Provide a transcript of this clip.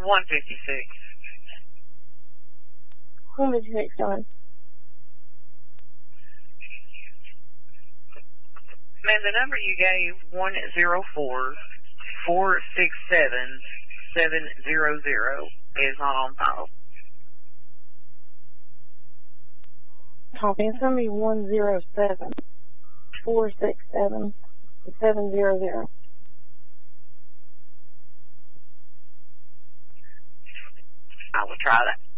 156. 156, done. Man, the number you gave, 104-467-700, is not on file. Copy. It's going to be 107-467-700. I will try that.